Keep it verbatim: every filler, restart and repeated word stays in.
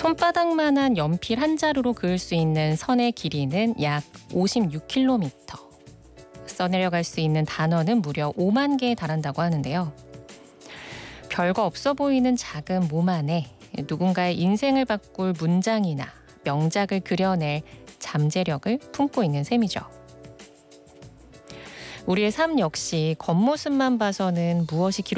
손바닥만한 연필 한 자루로 그을 수 있는 선의 길이는 약 오십육 킬로미터. 써내려갈 수 있는 단어는 무려 오만 개에 달한다고 하는데요. 별거 없어 보이는 작은 몸 안에 누군가의 인생을 바꿀 문장이나 명작을 그려낼 잠재력을 품고 있는 셈이죠. 우리의 삶 역시 겉모습만 봐서는 무엇이 기록